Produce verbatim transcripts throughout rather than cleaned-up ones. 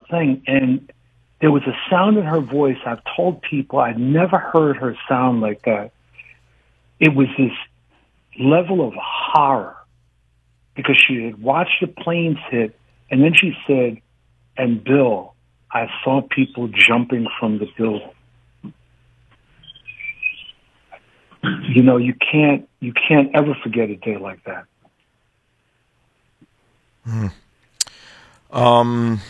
thing. And there was a sound in her voice. I've told people I'd never heard her sound like that. It was this level of horror because she had watched the planes hit, and then she said, "And Bill, I saw people jumping from the building." You know, you can't you can't ever forget a day like that. Hmm. Um,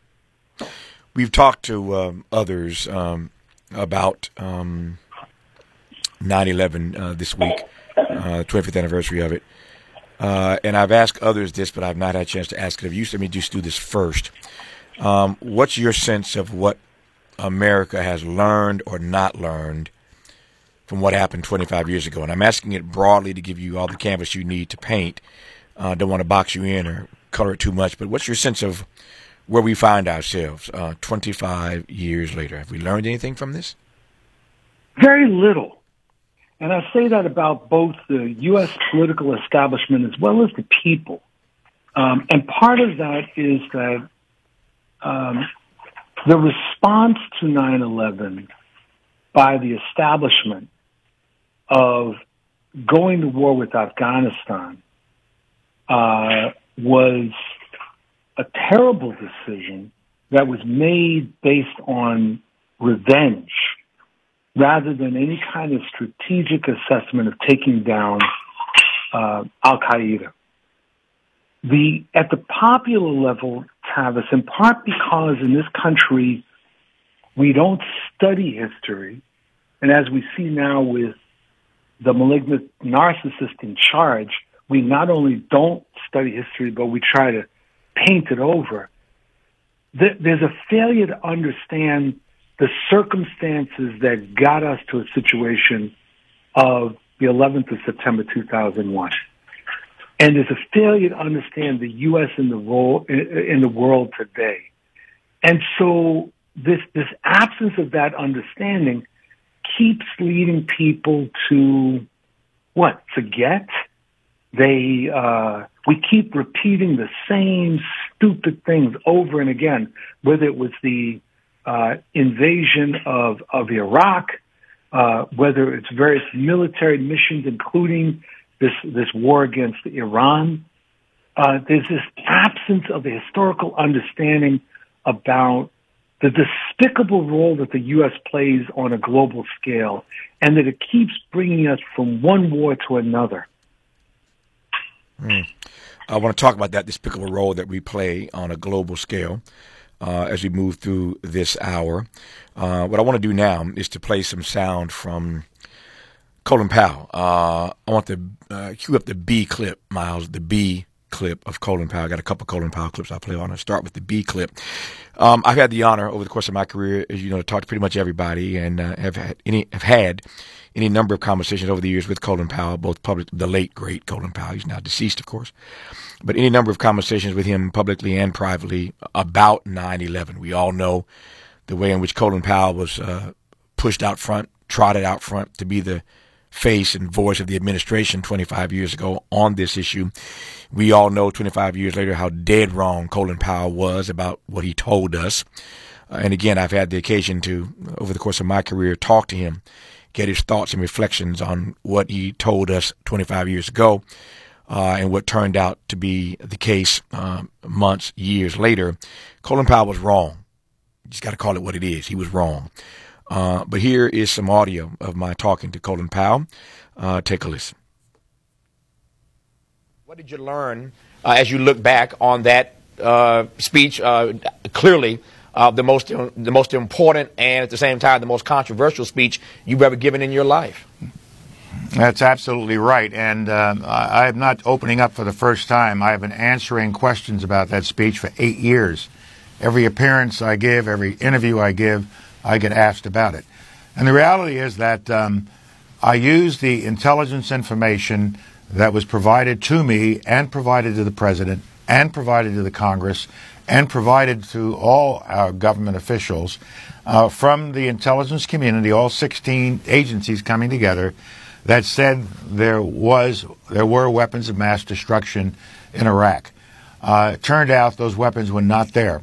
we've talked to um, others um, about um, nine eleven uh, this week, uh, twenty-fifth anniversary of it. Uh, and I've asked others this, but I've not had a chance to ask it of you. So let me just do this first. Um, what's your sense of what America has learned or not learned from what happened twenty-five years ago? And I'm asking it broadly to give you all the canvas you need to paint. I uh, don't want to box you in or color it too much, but what's your sense of where we find ourselves uh, twenty-five years later? Have we learned anything from this? Very little. And I say that about both the U S political establishment as well as the people. Um, and part of that is that um, the response to nine eleven by the establishment of going to war with Afghanistan uh, was a terrible decision that was made based on revenge rather than any kind of strategic assessment of taking down uh, Al-Qaeda. The, at the popular level, Tavis, in part because in this country we don't study history, and as we see now with the malignant narcissist in charge, we not only don't study history, but we try to paint it over. There's a failure to understand the circumstances that got us to a situation of the eleventh of September two thousand one. And there's a failure to understand the U S in the role in the world today. And so this this absence of that understanding keeps leading people to what? Forget. They uh, we keep repeating the same stupid things over and again, whether it was the uh, invasion of of Iraq, uh, whether it's various military missions, including this this war against Iran. Uh, there's this absence of a historical understanding about the despicable role that the U S plays on a global scale, and that it keeps bringing us from one war to another. Mm. I want to talk about that despicable role that we play on a global scale uh, as we move through this hour. Uh, what I want to do now is to play some sound from Colin Powell. Uh, I want to uh, cue up the B clip, Miles, the B clip of Colin Powell. I got a couple of Colin Powell clips I'll play. I want to start with the B clip. Um, I've had the honor over the course of my career, as you know, to talk to pretty much everybody, and uh, have had any have had any number of conversations over the years with Colin Powell, both public, the late great Colin Powell. He's now deceased, of course, but any number of conversations with him publicly and privately about nine eleven. We all know the way in which Colin Powell was uh, pushed out front, trotted out front to be the face and voice of the administration twenty-five years ago on this issue. We all know twenty-five years later how dead wrong Colin Powell was about what he told us. Uh, and again, I've had the occasion to, over the course of my career, talk to him, get his thoughts and reflections on what he told us twenty-five years ago uh, and what turned out to be the case uh, months, years later. Colin Powell was wrong. You just got to call it what it is. He was wrong. Uh, but here is some audio of my talking to Colin Powell. Uh, take a listen. What did you learn uh, as you look back on that uh, speech? Uh, clearly, uh, the most the most important and at the same time the most controversial speech you've ever given in your life. That's absolutely right. And uh, I am not opening up for the first time. I have been answering questions about that speech for eight years. Every appearance I give, every interview I give, I get asked about it. And the reality is that um, I use the intelligence information that was provided to me and provided to the president and provided to the Congress and provided to all our government officials uh, from the intelligence community, all sixteen agencies coming together, that said there was there were weapons of mass destruction in Iraq. Uh, it turned out those weapons were not there.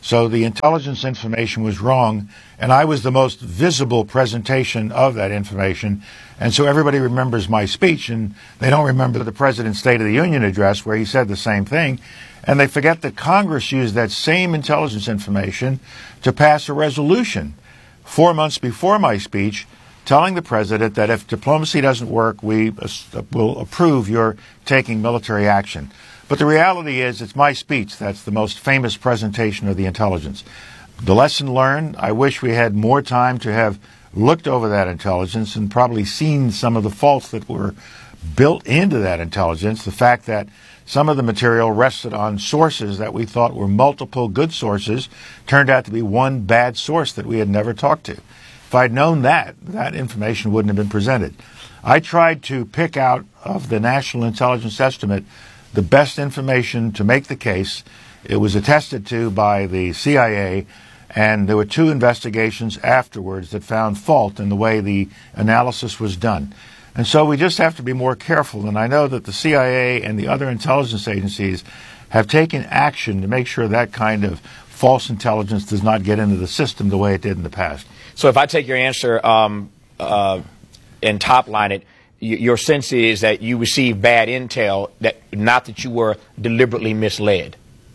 So the intelligence information was wrong, and I was the most visible presentation of that information. And so everybody remembers my speech, and they don't remember the President's State of the Union address where he said the same thing. And they forget that Congress used that same intelligence information to pass a resolution four months before my speech telling the President that if diplomacy doesn't work, we will approve your taking military action. But the reality is it's my speech that's the most famous presentation of the intelligence. The lesson learned, I wish we had more time to have looked over that intelligence and probably seen some of the faults that were built into that intelligence. The fact that some of the material rested on sources that we thought were multiple good sources turned out to be one bad source that we had never talked to. If I'd known that, that information wouldn't have been presented. I tried to pick out of the National Intelligence Estimate the best information to make the case. It was attested to by the C I A, and there were two investigations afterwards that found fault in the way the analysis was done. And so we just have to be more careful, and I know that the C I A and the other intelligence agencies have taken action to make sure that kind of false intelligence does not get into the system the way it did in the past. So if I take your answer um, uh, and top line it, your sense is that you received bad intel, that not that you were deliberately misled.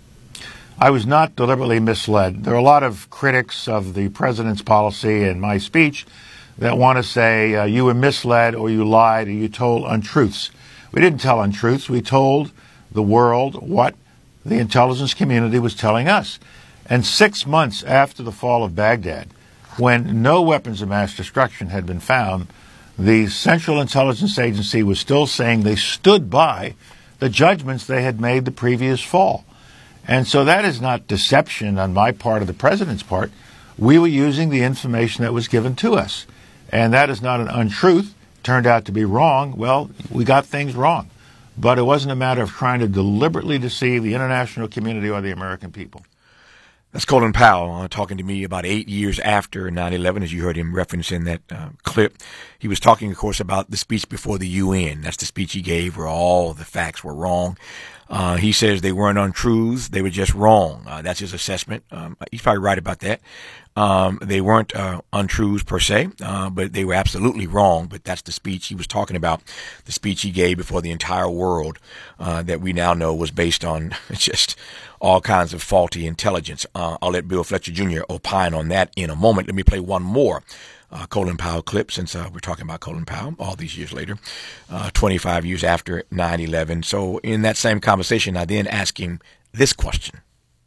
I was not deliberately misled. There are a lot of critics of the President's policy and my speech that want to say uh, you were misled or you lied or you told untruths. We didn't tell untruths. We told the world what the intelligence community was telling us. And six months after the fall of Baghdad, when no weapons of mass destruction had been found, the Central Intelligence Agency was still saying they stood by the judgments they had made the previous fall. And so that is not deception on my part or the President's part. We were using the information that was given to us. And that is not an untruth. Turned out to be wrong. Well, we got things wrong. But it wasn't a matter of trying to deliberately deceive the international community or the American people. That's Colin Powell uh, talking to me about eight years after nine eleven, as you heard him reference in that uh, clip. He was talking, of course, about the speech before the U N. That's the speech he gave where all the facts were wrong. Uh, he says they weren't untruths. They were just wrong. Uh, that's his assessment. Um, he's probably right about that. Um, they weren't uh, untruths per se, uh, but they were absolutely wrong. But that's the speech he was talking about, the speech he gave before the entire world uh, that we now know was based on just all kinds of faulty intelligence. Uh, I'll let Bill Fletcher Junior opine on that in a moment. Let me play one more uh, Colin Powell clip, since uh, we're talking about Colin Powell all these years later, uh, twenty-five years after nine eleven. So in that same conversation, I then asked him this question.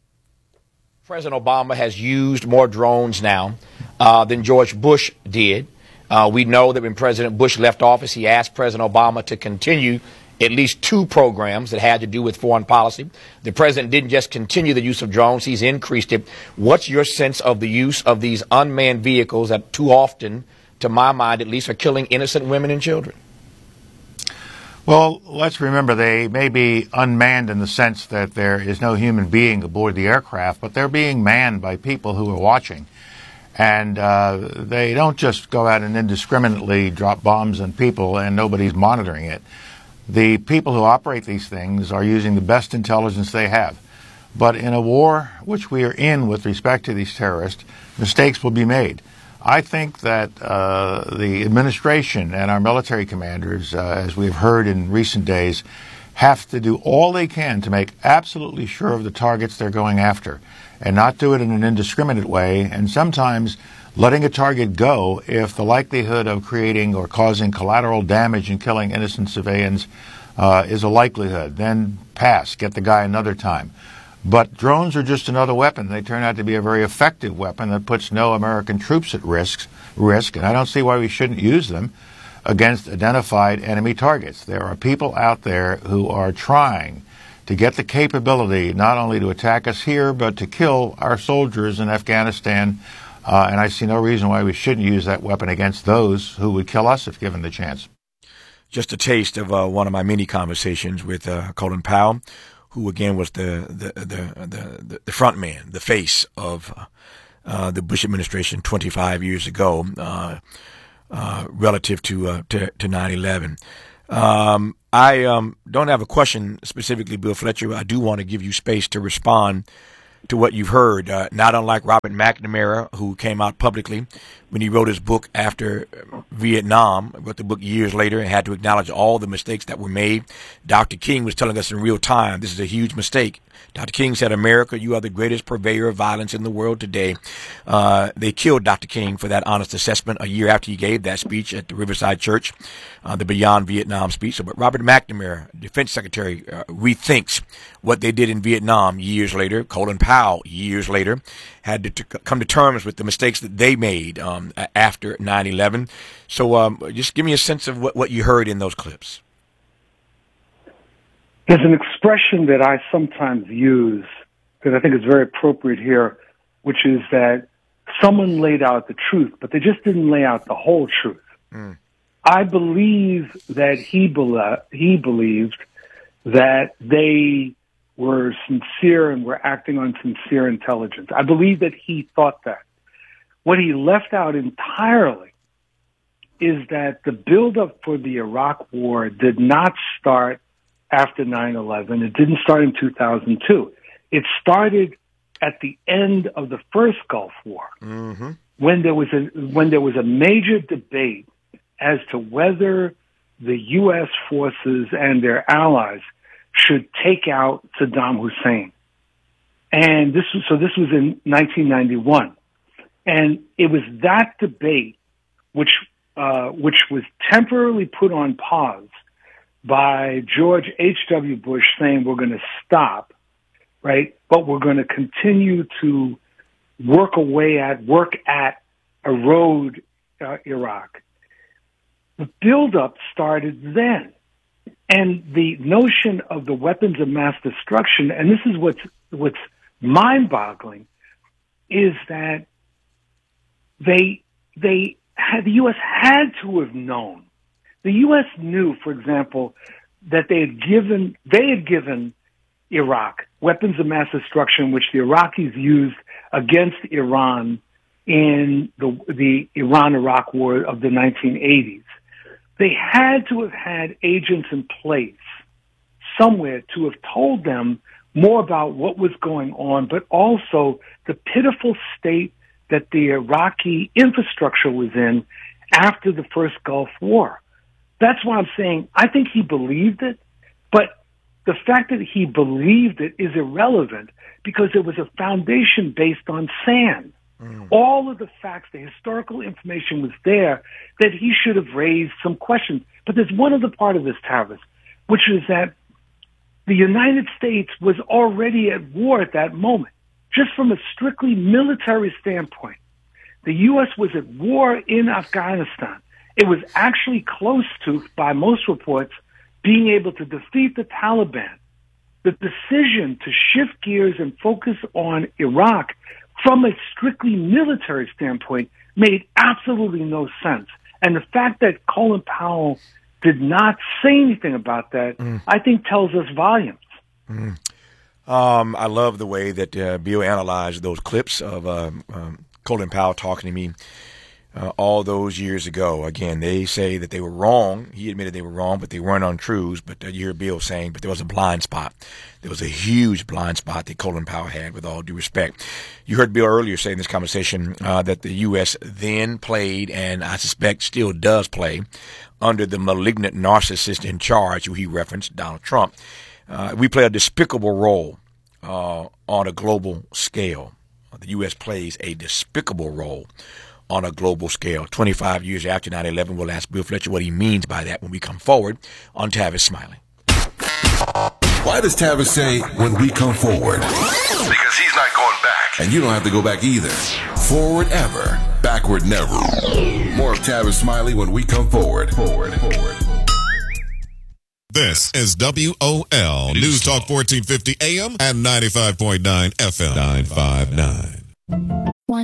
President Obama has used more drones now uh, than George Bush did. Uh, we know that when President Bush left office, he asked President Obama to continue at least two programs that had to do with foreign policy. The president didn't just continue the use of drones, he's increased it. What's your sense of the use of these unmanned vehicles that too often, to my mind at least, are killing innocent women and children? Well, let's remember they may be unmanned in the sense that there is no human being aboard the aircraft, but they're being manned by people who are watching. And uh, they don't just go out and indiscriminately drop bombs on people and nobody's monitoring it. The people who operate these things are using the best intelligence they have. But in a war which we are in with respect to these terrorists, mistakes will be made. I think that uh, the administration and our military commanders, uh, as we've heard in recent days, have to do all they can to make absolutely sure of the targets they're going after and not do it in an indiscriminate way, and sometimes letting a target go if the likelihood of creating or causing collateral damage and killing innocent civilians uh, is a likelihood. Then pass, get the guy another time. But drones are just another weapon. They turn out to be a very effective weapon that puts no American troops at risk, risk, and I don't see why we shouldn't use them against identified enemy targets. There are people out there who are trying to get the capability not only to attack us here, but to kill our soldiers in Afghanistan, uh, and I see no reason why we shouldn't use that weapon against those who would kill us if given the chance. Just a taste of uh, one of my many conversations with uh, Colin Powell, who again was the the the the, the front man, the face of uh, the Bush administration twenty-five years ago, uh, uh, relative to, uh, to to nine eleven. Um, I um, don't have a question specifically, Bill Fletcher. I do want to give you space to respond to what you've heard. Uh, not unlike Robert McNamara, who came out publicly when he wrote his book after Vietnam, wrote the book years later and had to acknowledge all the mistakes that were made. Doctor King was telling us in real time, this is a huge mistake. Doctor King said, America, you are the greatest purveyor of violence in the world today. Uh, they killed Doctor King for that honest assessment a year after he gave that speech at the Riverside Church, uh, the Beyond Vietnam speech. So, but Robert McNamara, Defense Secretary, uh, rethinks what they did in Vietnam years later. Colin Powell, years later, had to t- come to terms with the mistakes that they made um, after nine eleven. So um, just give me a sense of what, what you heard in those clips. There's an expression that I sometimes use that I think is very appropriate here, which is that someone laid out the truth, but they just didn't lay out the whole truth. Mm. I believe that he, be- he believed that they were sincere and were acting on sincere intelligence. I believe that he thought that. What he left out entirely is that the buildup for the Iraq War did not start after nine eleven. It didn't start in two thousand two. It started at the end of the first Gulf War, mm-hmm. when there was a when there was a major debate as to whether the U S forces and their allies should take out Saddam Hussein. And this was, so this was in nineteen ninety-one. And it was that debate which uh, which was temporarily put on pause by George H W. Bush saying we're going to stop, right? But we're going to continue to work away at, work at, erode uh, Iraq. The buildup started then. And the notion of the weapons of mass destruction, and this is what's, what's mind-boggling, is that they, they had, the U S had to have known. The U S knew, for example, that they had given, they had given Iraq weapons of mass destruction, which the Iraqis used against Iran in the, the Iran-Iraq War of the nineteen eighties. They had to have had agents in place somewhere to have told them more about what was going on, but also the pitiful state that the Iraqi infrastructure was in after the first Gulf War. That's why I'm saying I think he believed it, but the fact that he believed it is irrelevant because it was a foundation based on sand. Mm. All of the facts, the historical information was there that he should have raised some questions. But there's one other part of this, Tavis, which is that the United States was already at war at that moment. Just from a strictly military standpoint, the U S was at war in Afghanistan. It was actually close to, by most reports, being able to defeat the Taliban. The decision to shift gears and focus on Iraq from a strictly military standpoint made absolutely no sense. And the fact that Colin Powell did not say anything about that, mm. I think tells us volumes. Mm. Um, I love the way that uh, Bill analyzed those clips of um, um, Colin Powell talking to me uh, all those years ago. Again, they say that they were wrong. He admitted they were wrong, but they weren't untruths. But uh, you hear Bill saying, but there was a blind spot. There was a huge blind spot that Colin Powell had, with all due respect. You heard Bill earlier say in this conversation uh, that the U S then played, and I suspect still does play, under the malignant narcissist in charge, who he referenced, Donald Trump. Uh, we play a despicable role uh, on a global scale. The U S plays a despicable role on a global scale. twenty-five years after nine eleven, we'll ask Bill Fletcher what he means by that when we come forward on Tavis Smiley. Why does Tavis say, when we come forward? Because he's not going back. And you don't have to go back either. Forward ever, backward never. More of Tavis Smiley when we come forward. Forward, forward. This is W O L News Talk fourteen fifty A M and ninety-five point nine F M. nine five nine.